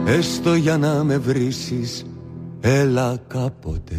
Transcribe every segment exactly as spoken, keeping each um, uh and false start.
έστω για να με βρίσεις, έλα κάποτε.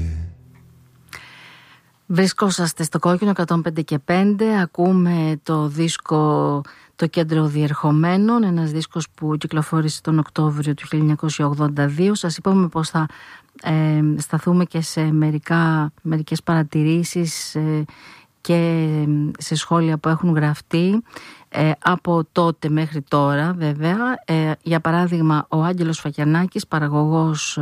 Βρισκόσαστε στο Κόκκινο εκατόν πέντε και πέντε. Ακούμε το δίσκο «Το Κέντρο Διερχομένων», ένας δίσκος που κυκλοφόρησε τον Οκτώβριο του χίλια εννιακόσια ογδόντα δύο. Σας είπαμε πως θα ε, σταθούμε και σε μερικά, μερικές παρατηρήσεις ε, και σε σχόλια που έχουν γραφτεί ε, από τότε μέχρι τώρα, βέβαια. Ε, για παράδειγμα, ο Άγγελος Φακιανάκης, παραγωγός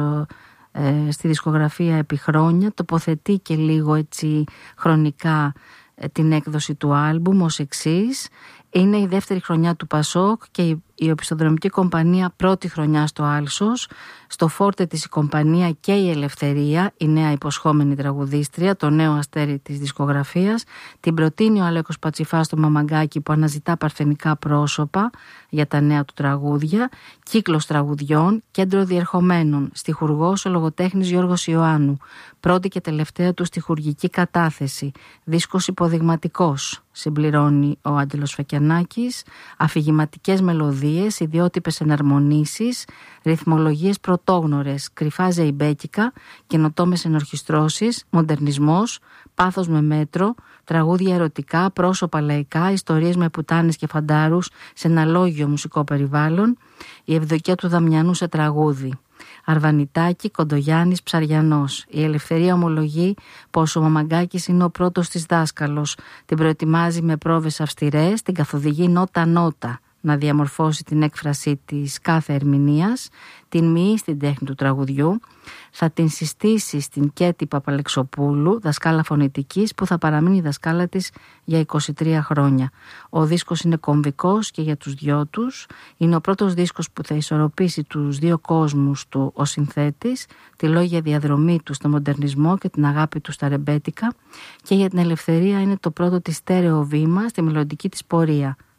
ε, στη δισκογραφία επί χρόνια, τοποθετεί και λίγο έτσι χρονικά ε, την έκδοση του άλμπουμ ως εξής. Είναι η δεύτερη χρονιά του Πασόκ και η, η οπισθοδρομική κομπανία πρώτη χρονιά στο Άλσος. Στο φόρτε της η κομπανία και η Ελευθερία, η νέα υποσχόμενη τραγουδίστρια, το νέο αστέρι της δισκογραφίας. Την προτείνει ο Αλέκος Πατσιφάς στο Μαμαγκάκι, που αναζητά παρθενικά πρόσωπα για τα νέα του τραγούδια. Κύκλος τραγουδιών, κέντρο διερχομένων. Στιχουργός ο λογοτέχνης Γιώργος Ιωάννου. Πρώτη και τελευταία του στιχουργική κατάθεση. Δίσκος υποδειγματικός, συμπληρώνει ο Άγγελος Φακιανάκης. Αφηγηματικές μελωδίες, ιδιότυπες εναρμονίσεις, ρυθμολογίες πρωτόγνωρες, κρυφά ζεϊμπέκικα, καινοτόμες ενορχιστρώσεις, μοντερνισμός, πάθος με μέτρο, τραγούδια ερωτικά, πρόσωπα λαϊκά, ιστορίες με πουτάνες και φαντάρους σε ένα λόγιο μουσικό περιβάλλον. Η Ευδοκία του Δαμιανού σε τραγούδι. Αρβανιτάκη, Κοντογιάννης, Ψαριανός. Η Ελευθερία ομολογεί πως ο Μαμαγκάκης είναι ο πρώτος της δάσκαλος. Την προετοιμάζει με πρόβες αυστηρές, την καθοδηγεί νότα-νότα να διαμορφώσει την έκφρασή της κάθε ερμηνείας, την μοιεί στην τέχνη του τραγουδιού. Θα την συστήσει στην Κέτη Παπαλεξοπούλου, δασκάλα φωνητικής, που θα παραμείνει η δασκάλα της για είκοσι τρία χρόνια. Ο δίσκος είναι κομβικός και για τους δυο τους. Είναι ο πρώτος δίσκος που θα ισορροπήσει τους δύο κόσμους του ο συνθέτης, τη λόγια διαδρομή του στο μοντερνισμό και την αγάπη του στα ρεμπέτικα, και για την Ελευθερία είναι το πρώτο της στέρεο βήμα στη μελλοντική της πορεία.